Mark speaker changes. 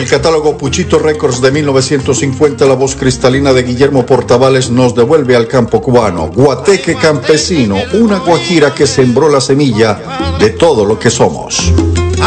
Speaker 1: Del catálogo Puchito Records de 1950, la voz cristalina de Guillermo Portavales nos devuelve al campo cubano. Guateque campesino, una guajira que sembró la semilla de todo lo que somos.